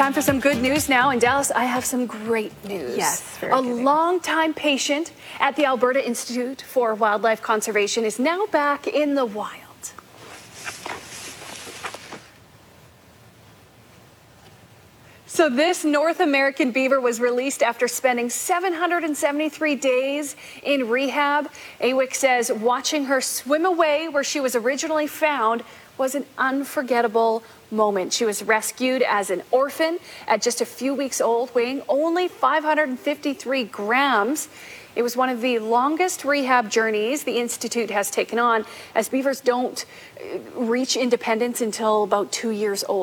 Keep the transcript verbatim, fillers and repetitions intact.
Time for some good news now. In Dallas, I have some great news. Yes, very A good news. longtime patient at the Alberta Institute for Wildlife Conservation is now back in the wild. So this North American beaver was released after spending seven hundred seventy-three days in rehab. A W I C says watching her swim away where she was originally found was an unforgettable moment. She was rescued as an orphan at just a few weeks old, weighing only five hundred fifty-three grams. It was one of the longest rehab journeys the Institute has taken on, as beavers don't reach independence until about two years old.